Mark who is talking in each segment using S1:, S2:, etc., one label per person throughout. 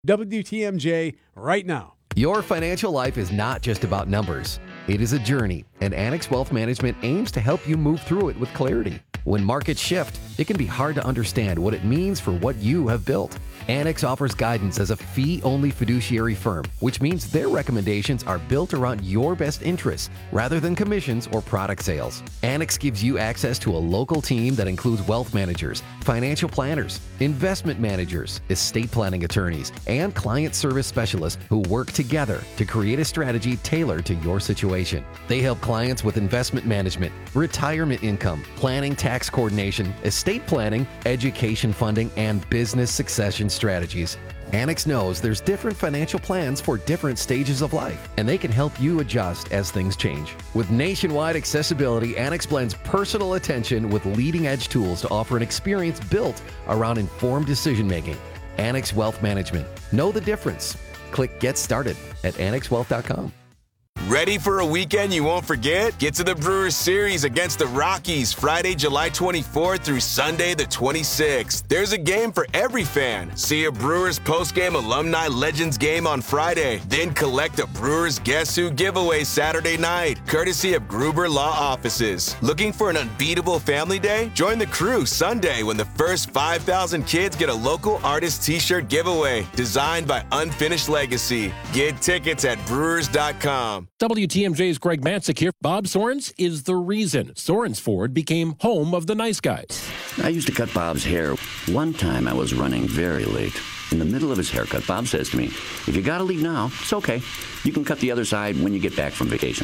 S1: WTMJ right now.
S2: Your financial life is not just about numbers. It is a journey, and Annex Wealth Management aims to help you move through it with clarity. When markets shift, it can be hard to understand what it means for what you have built. Annex offers guidance as a fee-only fiduciary firm, which means their recommendations are built around your best interests rather than commissions or product sales. Annex gives you access to a local team that includes wealth managers, financial planners, investment managers, estate planning attorneys, and client service specialists who work together to create a strategy tailored to your situation. They help clients with investment management, retirement income, planning, tax coordination, estate planning, education funding, and business succession strategies. Annex knows there's different financial plans for different stages of life, and they can help you adjust as things change. With nationwide accessibility, Annex blends personal attention with leading-edge tools to offer an experience built around informed decision-making. Annex Wealth Management. Know the difference. Click Get Started at annexwealth.com.
S3: Ready for a weekend you won't forget? Get to the Brewers Series against the Rockies Friday, July 24th through Sunday the 26th. There's a game for every fan. See a Brewers post-game alumni legends game on Friday. Then collect a Brewers Guess Who giveaway Saturday night, courtesy of Gruber Law Offices. Looking for an unbeatable family day? Join the crew Sunday when the first 5,000 kids get a local artist t-shirt giveaway designed by Unfinished Legacy. Get tickets at brewers.com.
S4: WTMJ's Greg Matzik here. Bob Sorens is the reason Sorens Ford became home of the nice guys.
S5: I used to cut Bob's hair. One time I was running very late. In the middle of his haircut, Bob says to me, "If you gotta leave now, it's okay. You can cut the other side when you get back from vacation."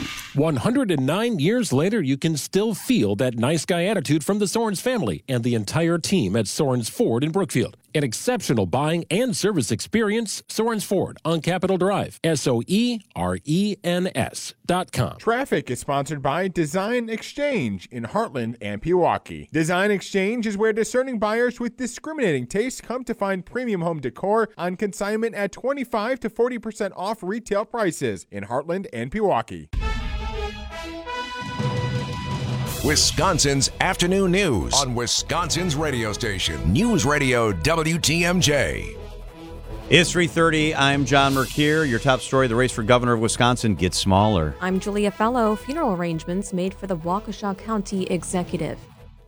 S4: 109 years later, you can still feel that nice guy attitude from the Sorens family and the entire team at Sorens Ford in Brookfield. An exceptional buying and service experience, Sorens Ford on Capitol Drive, SOERENS.com.
S6: Traffic is sponsored by Design Exchange in Heartland and Pewaukee. Design Exchange is where discerning buyers with discriminating tastes come to find premium home decor on consignment at 25 to 40% off retail prices in Heartland and Pewaukee.
S7: Wisconsin's afternoon news on Wisconsin's radio station, News Radio WTMJ.
S8: It's 3:30. I'm John Mercure. Your top story, the race for governor of Wisconsin gets smaller.
S9: I'm Julia Fellow. Funeral arrangements made for the Waukesha County executive.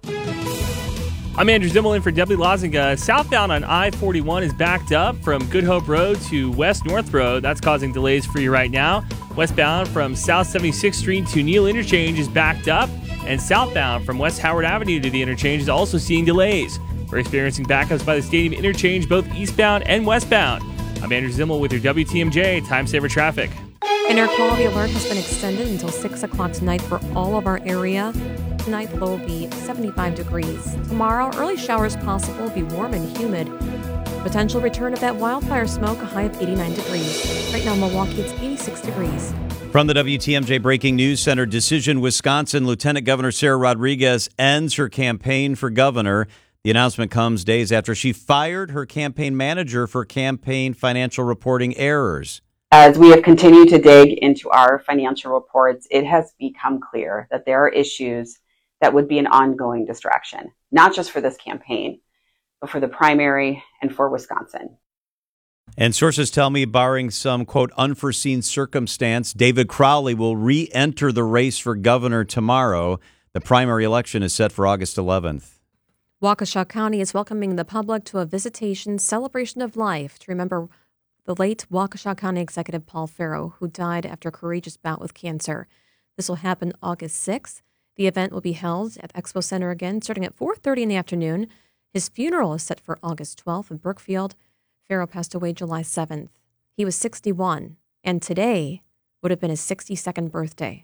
S10: I'm Andrew Zimmel in for Debbie Lozinga. Southbound on I-41 is backed up from Good Hope Road to West North Road. That's causing delays for you right now. Westbound from South 76th Street to Neal Interchange is backed up. And southbound from West Howard Avenue to the interchange is also seeing delays. We're experiencing backups by the Stadium Interchange, both eastbound and westbound. I'm Andrew Zimmel with your WTMJ Time Saver Traffic.
S9: An air quality alert has been extended until 6 o'clock tonight for all of our area. Tonight, the low will be 75 degrees. Tomorrow, early showers possible, will be warm and humid. Potential return of that wildfire smoke, a high of 89 degrees. Right now in Milwaukee, it's 86 degrees.
S8: From the WTMJ Breaking News Center, Decision Wisconsin, Lieutenant Governor Sarah Rodriguez ends her campaign for governor. The announcement comes days after she fired her campaign manager for campaign financial reporting errors.
S11: As we have continued to dig into our financial reports, it has become clear that there are issues that would be an ongoing distraction, not just for this campaign, but for the primary and for Wisconsin.
S8: And sources tell me, barring some, quote, unforeseen circumstance, David Crowley will re-enter the race for governor tomorrow. The primary election is set for August 11th.
S9: Waukesha County is welcoming the public to a visitation celebration of life to remember the late Waukesha County Executive Paul Farrow, who died after a courageous bout with cancer. This will happen August 6th. The event will be held at the Expo Center again, starting at 4:30 in the afternoon. His funeral is set for August 12th in Brookfield. Farrow passed away July 7th. He was 61, and today would have been his 62nd birthday.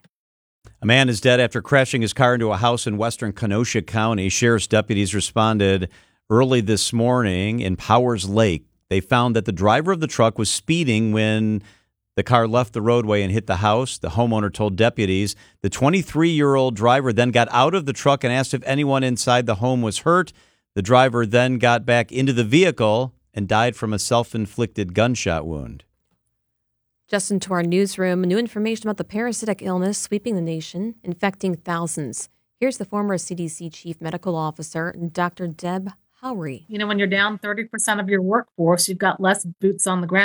S8: A man is dead after crashing his car into a house in western Kenosha County. Sheriff's deputies responded early this morning in Powers Lake. They found that the driver of the truck was speeding when the car left the roadway and hit the house. The homeowner told deputies. The 23-year-old driver then got out of the truck and asked if anyone inside the home was hurt. The driver then got back into the vehicle and died from a self-inflicted gunshot wound.
S9: Just into our newsroom, new information about the parasitic illness sweeping the nation, infecting thousands. Here's the former CDC Chief Medical Officer, Dr. Deb Howry.
S1: When you're down 30% of your workforce, you've got less boots on the ground.